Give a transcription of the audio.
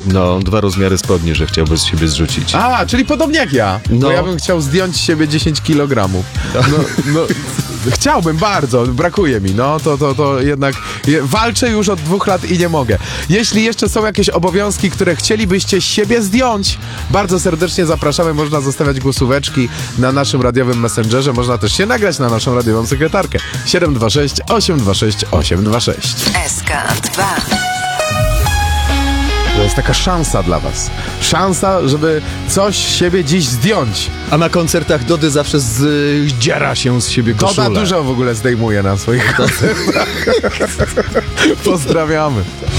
No, 2 rozmiary spodni, że chciałby z siebie zrzucić. A, czyli podobnie jak ja. No. Bo ja bym chciał zdjąć z siebie 10 kg. No, chciałbym bardzo, brakuje mi. No, to jednak walczę już od 2 lat i nie mogę. Jeśli jeszcze są jakieś obowiązki, które chcielibyście z siebie zdjąć, bardzo serdecznie zapraszamy. Można zostawiać głosóweczki na naszym radiowym messengerze. Można też się nagrać na naszą radiową sekretarkę. 726 826 826. SK2. To jest taka szansa dla was. Szansa, żeby coś z siebie dziś zdjąć. A na koncertach Dody zawsze zdziera się z siebie koszulę. Doda dużo w ogóle zdejmuje na swoich koncertach. Pozdrawiamy.